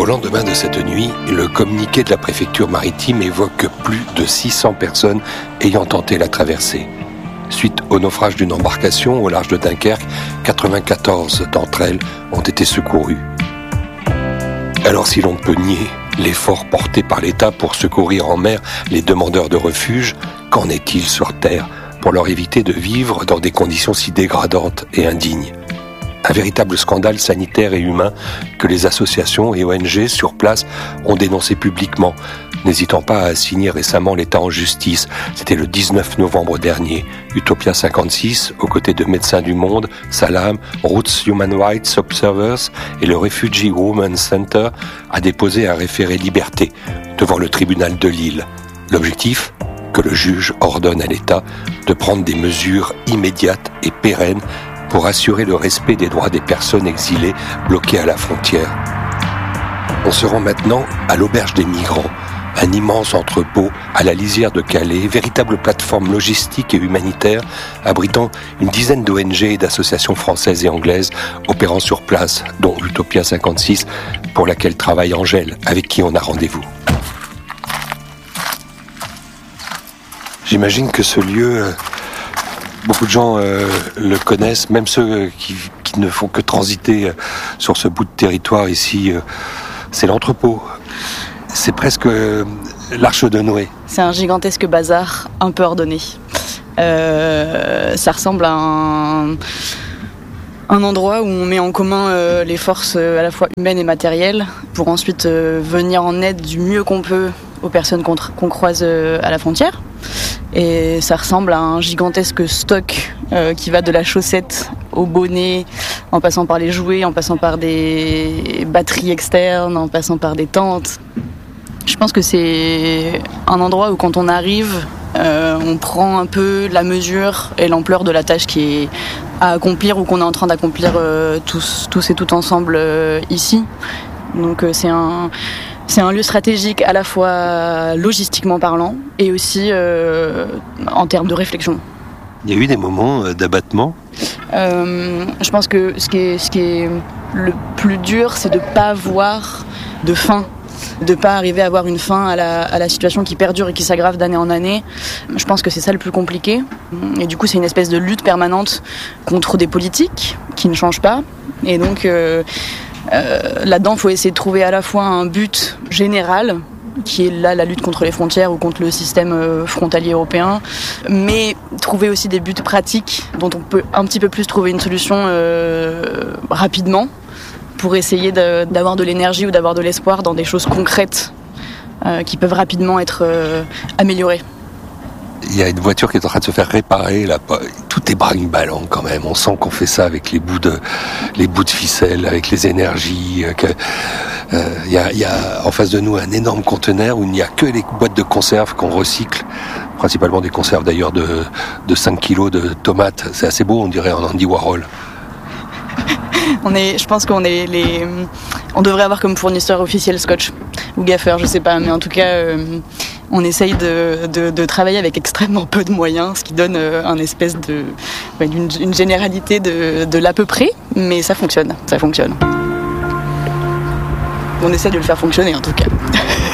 Au lendemain de cette nuit, le communiqué de la préfecture maritime évoque plus de 600 personnes ayant tenté la traversée. Suite au naufrage d'une embarcation au large de Dunkerque, 94 d'entre elles ont été secourues. Alors si l'on peut nier l'effort porté par l'État pour secourir en mer les demandeurs de refuge, qu'en est-il sur terre pour leur éviter de vivre dans des conditions si dégradantes et indignes ? Un véritable scandale sanitaire et humain que les associations et ONG sur place ont dénoncé publiquement, n'hésitant pas à assigner récemment l'État en justice. C'était le 19 novembre dernier. Utopia 56, aux côtés de Médecins du Monde, Salam, Roots Human Rights Observers et le Refugee Women's Center, a déposé un référé liberté devant le tribunal de Lille. L'objectif ? Que le juge ordonne à l'État de prendre des mesures immédiates et pérennes pour assurer le respect des droits des personnes exilées bloquées à la frontière. On se rend maintenant à l'Auberge des Migrants, un immense entrepôt à la lisière de Calais, véritable plateforme logistique et humanitaire abritant une dizaine d'ONG et d'associations françaises et anglaises opérant sur place, dont Utopia 56, pour laquelle travaille Angèle, avec qui on a rendez-vous. J'imagine que ce lieu... Beaucoup de gens le connaissent, même ceux qui ne font que transiter sur ce bout de territoire ici. C'est l'entrepôt. C'est presque l'arche de Noé. C'est un gigantesque bazar un peu ordonné. Ça ressemble à un endroit où on met en commun les forces à la fois humaines et matérielles pour ensuite venir en aide du mieux qu'on peut aux personnes qu'on croise à la frontière. Et ça ressemble à un gigantesque stock qui va de la chaussette au bonnet, en passant par les jouets, en passant par des batteries externes, en passant par des tentes. Je pense que c'est un endroit où quand on arrive, on prend un peu la mesure et l'ampleur de la tâche qui est à accomplir ou qu'on est en train d'accomplir tous et toutes ensemble ici. Donc c'est un lieu stratégique à la fois logistiquement parlant et aussi en termes de réflexion. Il y a eu des moments d'abattement ? Je pense que ce qui est le plus dur, c'est de ne pas avoir de fin, de ne pas arriver à avoir une fin à la situation qui perdure et qui s'aggrave d'année en année. Je pense que c'est ça le plus compliqué. Et du coup, c'est une espèce de lutte permanente contre des politiques qui ne changent pas. Et donc... là-dedans, il faut essayer de trouver à la fois un but général, qui est là la lutte contre les frontières ou contre le système frontalier européen, mais trouver aussi des buts pratiques dont on peut un petit peu plus trouver une solution rapidement pour essayer d'avoir de l'énergie ou d'avoir de l'espoir dans des choses concrètes qui peuvent rapidement être améliorées. Il y a une voiture qui est en train de se faire réparer là. Tout est brinque-ballant quand même. On sent qu'on fait ça avec les bouts de ficelle, avec les énergies. Il y a en face de nous un énorme conteneur où il n'y a que les boîtes de conserve qu'on recycle, principalement des conserves d'ailleurs de 5 kilos de tomates. C'est assez beau, on dirait en Andy Warhol. Je pense qu'on on devrait avoir comme fournisseur officiel Scotch ou Gaffer, je sais pas, mais en tout cas on essaye de travailler avec extrêmement peu de moyens, ce qui donne un espèce d'une généralité de l'à peu près, mais ça fonctionne. On essaie de le faire fonctionner en tout cas.